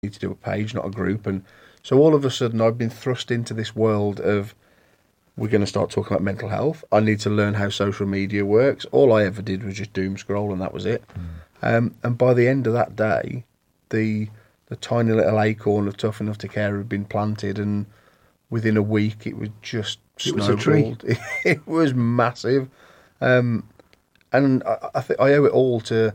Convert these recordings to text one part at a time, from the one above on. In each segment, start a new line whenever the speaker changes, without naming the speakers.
needed to do a page, not a group. And so all of a sudden I've been thrust into this world of, we're going to start talking about mental health. I need to learn how social media works. All I ever did was just doom scroll, and that was it. And by the end of that day, the tiny little acorn of Tough Enough to Care had been planted, and within a week it was just snowballed.
It was a tree.
It was massive. And I think I owe it all to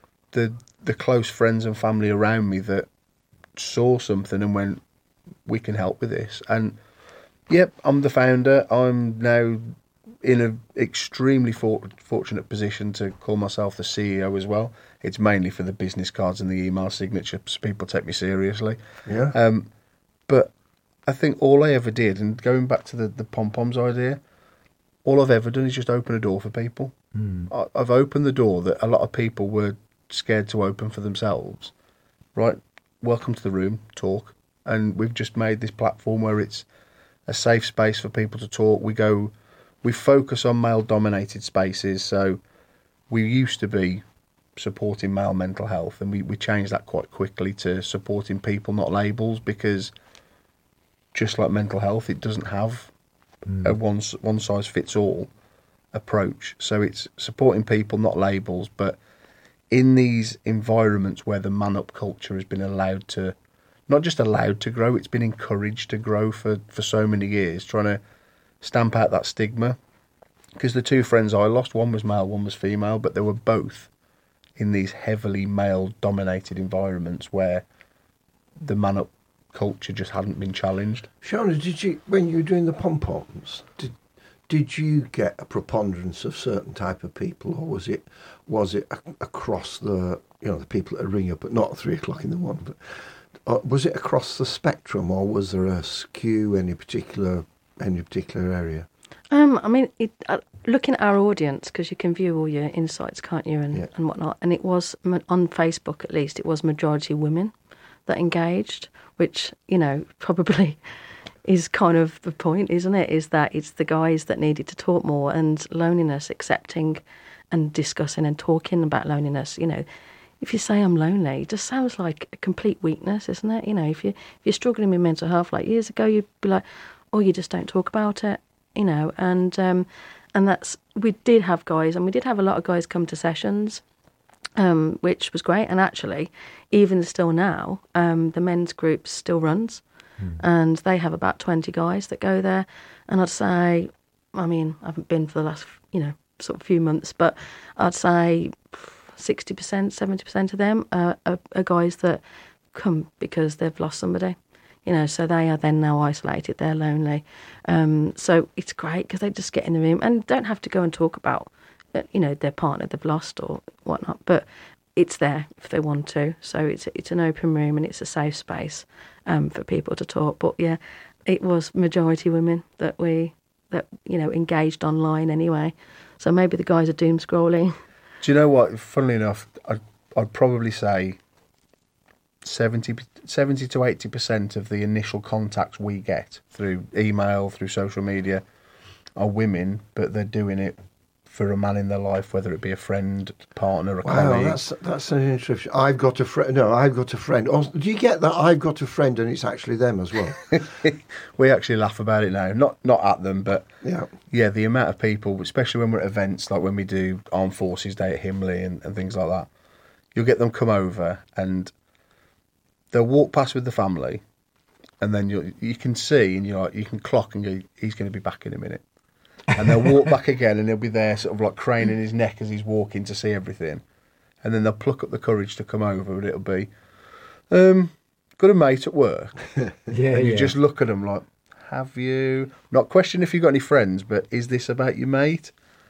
the close friends and family around me that saw something and went, we can help with this. And yep, I'm the founder. I'm now in an extremely fortunate position to call myself the CEO as well. It's mainly for the business cards and the email signature, so people take me seriously.
Yeah.
But I think all I ever did, and going back to the pom-poms idea, all I've ever done is just open a door for people. I've opened the door that a lot of people were scared to open for themselves. Right, welcome to the room, talk. And we've just made this platform where it's a safe space for people to talk. We focus on male-dominated spaces. So we used to be supporting male mental health, and we changed that quite quickly to supporting people, not labels, because just like mental health, it doesn't have a one-size-fits-all approach. So it's supporting people, not labels. But in these environments where the man-up culture has been allowed to, not just allowed to grow, it's been encouraged to grow for so many years, trying to stamp out that stigma. Because the two friends I lost, one was male, one was female, but they were both in these heavily male-dominated environments where the man-up culture just hadn't been challenged.
Shona, did you, when you were doing the pom-poms, did you get a preponderance of certain type of people, or was it across the, the people that ring up at not 3 o'clock in the morning, but was it across the spectrum, or was there a skew any particular area?
I mean, looking at our audience, because you can view all your insights, can't you, and whatnot. And it was, on Facebook at least, it was majority women that engaged, which, probably is kind of the point, isn't it? Is that it's the guys that needed to talk more, and loneliness, accepting and discussing and talking about loneliness. If you say I'm lonely, it just sounds like a complete weakness, isn't it? If you're struggling with mental health, like years ago, you'd be like, oh, you just don't talk about it. And that's, we did have guys, and we did have a lot of guys come to sessions, which was great. And actually, even still now, the men's group still runs, and they have about 20 guys that go there. And I'd say, I mean, I haven't been for the last, sort of few months, but I'd say 60%, 70% of them are guys that come because they've lost somebody. So they are then now isolated, they're lonely. So it's great because they just get in the room and don't have to go and talk about, their partner they've lost or whatnot. But it's there if they want to. So it's an open room and it's a safe space for people to talk. But yeah, it was majority women that engaged online anyway. So maybe the guys are doom scrolling.
Do you know what? Funnily enough, I'd probably say 70 to 80% of the initial contacts we get through email, through social media, are women, but they're doing it for a man in their life, whether it be a friend, partner, a colleague.
Wow, that's an interesting. I've got a friend. No, I've got a friend. Oh, do you get that? I've got a friend, and it's actually them as well.
We actually laugh about it now, not at them, but
yeah,
the amount of people, especially when we're at events like when we do Armed Forces Day at Himley and things like that, you'll get them come over and they'll walk past with the family, and then you can see, and you can clock and go, he's going to be back in a minute. And they'll walk back again, and he'll be there sort of like craning his neck as he's walking to see everything. And then they'll pluck up the courage to come over, and it'll be, got a mate at work. You just look at them like, have you? Not question if you've got any friends, but is this about your mate?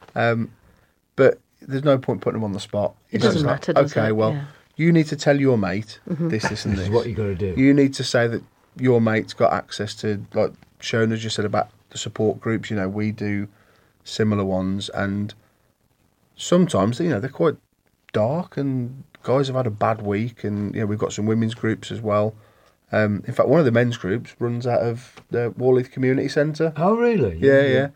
But there's no point putting them on the spot.
It doesn't matter, does it?
Okay, well... Yeah. You need to tell your mate this and this.
This is what you got to do.
You need to say that your mate's got access to, like Shona's just said about the support groups. We do similar ones, and sometimes they're quite dark, and guys have had a bad week, and we've got some women's groups as well. In fact, one of the men's groups runs out of the Warleith Community Centre.
Oh, really?
Yeah.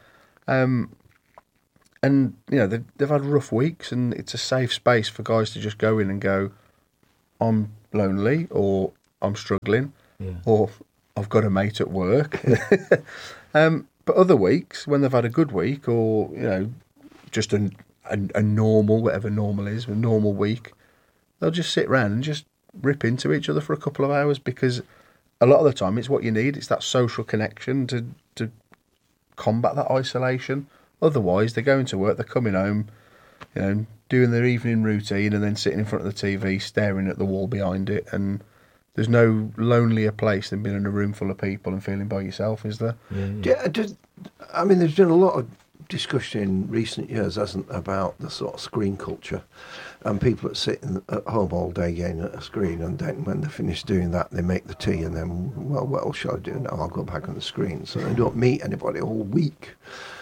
And they've had rough weeks, and it's a safe space for guys to just go in and go, I'm lonely, or I'm struggling,
Yeah.
or I've got a mate at work. But other weeks, when they've had a good week, or just a normal, whatever normal is, a normal week, they'll just sit round and just rip into each other for a couple of hours, because a lot of the time it's what you need. It's that social connection to combat that isolation. Otherwise, they're going to work, they're coming home, doing their evening routine, and then sitting in front of the TV, staring at the wall behind it. And there's no lonelier place than being in a room full of people and feeling by yourself, is there?
There's been a lot of discussion in recent years, hasn't there, about the sort of screen culture, and people that sit at home all day getting at a screen, and then when they're finished doing that, they make the tea, and then, well, what else shall I do now? I'll go back on the screen. So they don't meet anybody all week.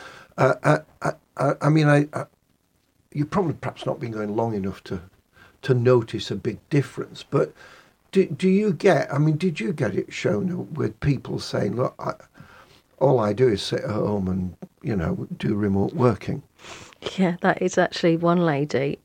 You've probably perhaps not been going long enough to notice a big difference, but did you get it shown with people saying, look, all I do is sit at home and, do remote working?
Yeah, that is actually one lady.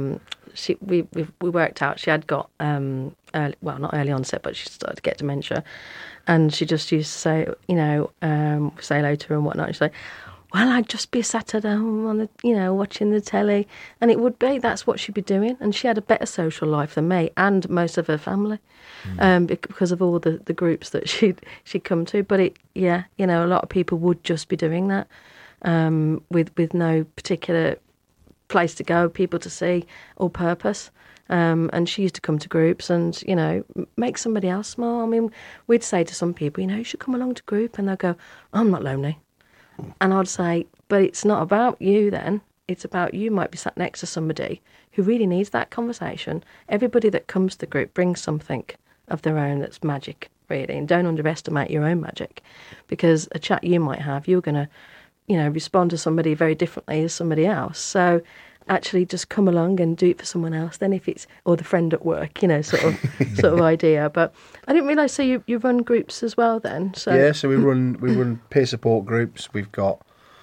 We worked out she had got not early onset, but she started to get dementia, and she just used to say, say hello to her and whatnot. She's like, well, I'd just be sat at home on the, watching the telly, and it would be, that's what she'd be doing. And she had a better social life than me and most of her family, because of all the groups that she'd come to. But a lot of people would just be doing that, with no particular place to go, people to see, or purpose. And she used to come to groups and, make somebody else smile. I mean, we'd say to some people, you should come along to group, and they'll go, I'm not lonely. And I'd say, but it's not about you then. It's about you might be sat next to somebody who really needs that conversation. Everybody that comes to the group brings something of their own that's magic, really. And don't underestimate your own magic, because a chat you might have, you're going to, respond to somebody very differently as somebody else. So actually just come along and do it for someone else then, if it's, or the friend at work, sort of idea. But I didn't realise, so you run groups as well then? So
yeah, so we run peer support groups. We've got,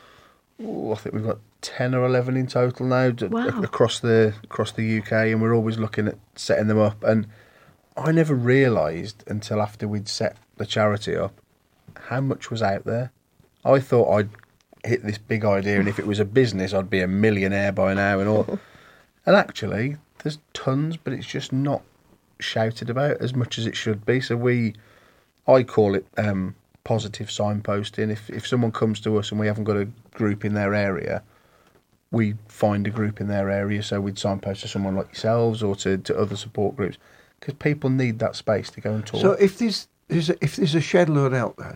I think we've got 10 or 11 in total now, across the UK, and we're always looking at setting them up. And I never realised until after we'd set the charity up how much was out there. I thought I'd hit this big idea, and if it was a business, I'd be a millionaire by now and all. And actually, there's tons, but it's just not shouted about as much as it should be. So I call it positive signposting. If someone comes to us and we haven't got a group in their area, we find a group in their area. So we'd signpost to someone like yourselves or to other support groups, because people need that space to go and talk.
So if there's a shed load out there,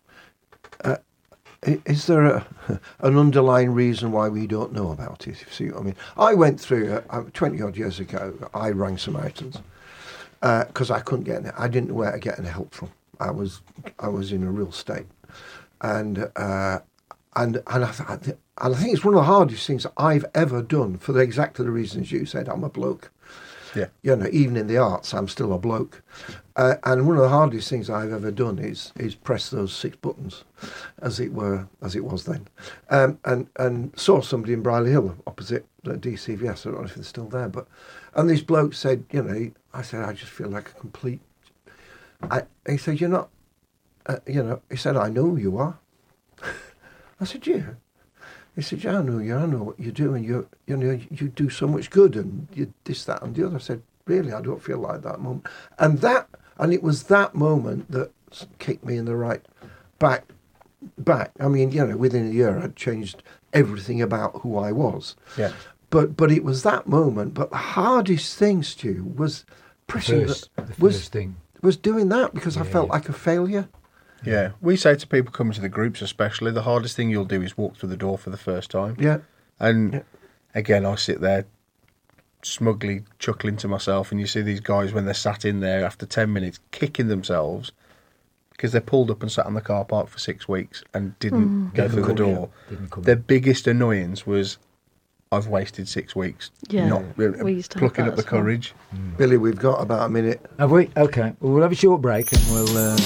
is there an underlying reason why we don't know about it? If you see what I mean. I went through 20 odd years ago. I rang Samaritans because I couldn't get I didn't know where to get any help from. I was in a real state, and I think it's one of the hardest things I've ever done, for exactly the reasons you said. I'm a bloke.
Yeah.
Even in the arts, I'm still a bloke. And one of the hardest things I've ever done is press those 6 buttons, as it was then. And saw somebody in Brierley Hill opposite the DCVS. I don't know if it's still there, and this bloke said, I said, I just feel like a complete. He said, you're not, he said, I know who you are. I said, yeah. He said, yeah, I know you. I know what you do, and you do so much good, and you this, that, and the other. I said, really, I don't feel like that moment. And it was that moment that kicked me in the right back. I mean, within a year, I'd changed everything about who I was.
Yeah.
But it was that moment. But the hardest thing, Stu, was pressing
the first thing.
Was doing that, because I felt like a failure.
Yeah, we say to people coming to the groups especially, the hardest thing you'll do is walk through the door for the first time.
Yeah.
And again, I sit there smugly chuckling to myself, and you see these guys when they're sat in there after 10 minutes kicking themselves because they're pulled up and sat on the car park for 6 weeks and didn't go through the door. Their biggest annoyance was, I've wasted 6 weeks not plucking up the courage.
Billy, we've got about a minute.
Have we? Okay. Well, we'll have a short break and we'll...